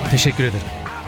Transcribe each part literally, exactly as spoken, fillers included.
Teşekkür ederim.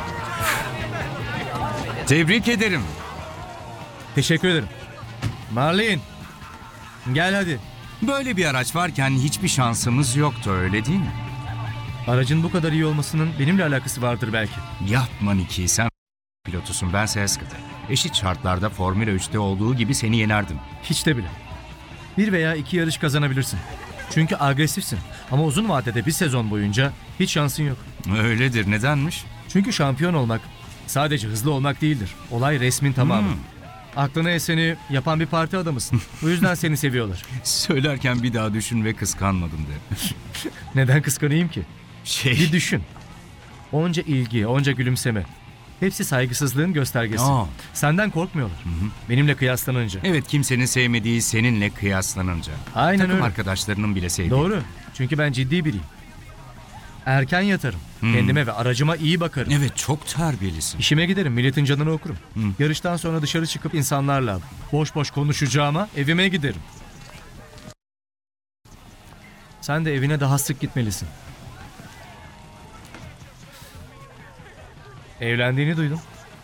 Tebrik ederim. Teşekkür ederim. Marlin, gel hadi. Böyle bir araç varken hiçbir şansımız yoktu, öyle değil mi? Aracın bu kadar iyi olmasının benimle alakası vardır belki. Yapma Nicky, sen pilotusun, ben Seskat'ı. Eşit şartlarda Formula üçte olduğu gibi seni yenerdim. Hiç de bile. Bir veya iki yarış kazanabilirsin. Çünkü agresifsin. Ama uzun vadede bir sezon boyunca hiç şansın yok. Öyledir, nedenmiş? Çünkü şampiyon olmak sadece hızlı olmak değildir. Olay resmin tamamı. Hmm. Aklına eseni yapan bir parti adamısın. Bu yüzden seni seviyorlar. Söylerken bir daha düşün ve kıskanmadım de. Neden kıskanayım ki? Şey... Bir düşün. Onca ilgi, onca gülümseme. Hepsi saygısızlığın göstergesi. Aa. Senden korkmuyorlar. Benimle kıyaslanınca. Evet, kimsenin sevmediği seninle kıyaslanınca. Aynen Takım öyle. arkadaşlarının bile sevdiği. Doğru. Çünkü ben ciddi biriyim. Erken yatarım. Kendime ve aracıma iyi bakarım. Evet, çok terbiyelisin. İşime giderim, milletin canını okurum. Yarıştan sonra dışarı çıkıp insanlarla boş boş konuşacağıma evime giderim. Sen de evine daha sık gitmelisin. Evlendiğini duydum.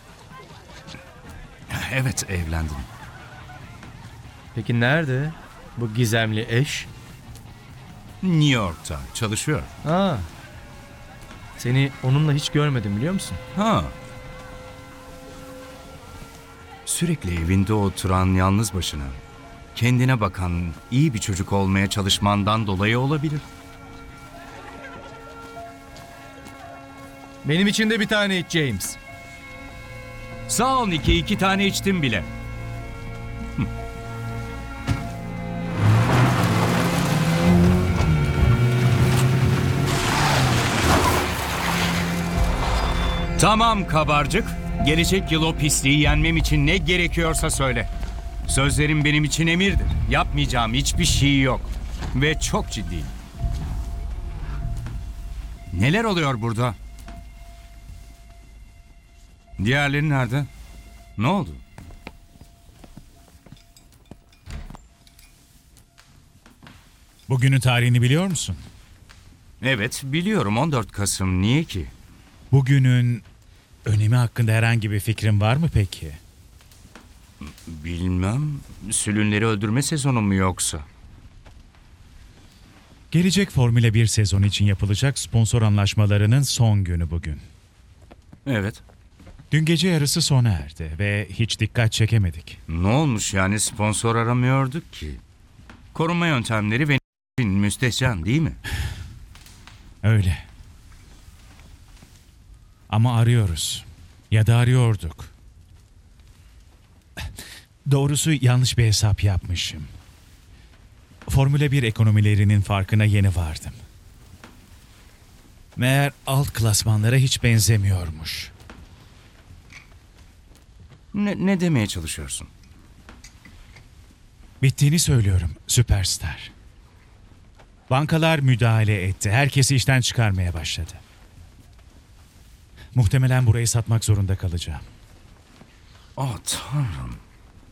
Evet, evlendim. Peki nerede bu gizemli eş? New York'ta çalışıyor. Aa, seni onunla hiç görmedim biliyor musun? Ha. Sürekli evinde oturan yalnız başına, kendine bakan, iyi bir çocuk olmaya çalışmandan dolayı olabilir. Benim için de bir tane iç James. Sağ ol Nicky, iki tane içtim bile. Hı. Tamam kabarcık. Gelecek yıl o pisliği yenmem için ne gerekiyorsa söyle. Sözlerim benim için emirdir. Yapmayacağım hiçbir şey yok. Ve çok ciddiyim. Neler oluyor burada? Diğerleri nerede? Ne oldu? Bugünün tarihini biliyor musun? Evet, biliyorum, on dört Kasım. Niye ki? Bugünün önemi hakkında herhangi bir fikrin var mı peki? Bilmem. Sülünleri öldürme sezonu mu yoksa? Gelecek Formula bir sezonu için yapılacak sponsor anlaşmalarının son günü bugün. Evet. Dün gece yarısı sona erdi ve hiç dikkat çekemedik. Ne olmuş yani, sponsor aramıyorduk ki? Korunma yöntemleri ve müstehcen değil mi? Öyle. Ama arıyoruz. Ya da arıyorduk. Doğrusu yanlış bir hesap yapmışım. Formula bir ekonomilerinin farkına yeni vardım. Meğer alt klasmanlara hiç benzemiyormuş. Ne, ne demeye çalışıyorsun? Bittiğini söylüyorum, süperstar. Bankalar müdahale etti. Herkesi işten çıkarmaya başladı. Muhtemelen burayı satmak zorunda kalacağım. Oh Tanrım.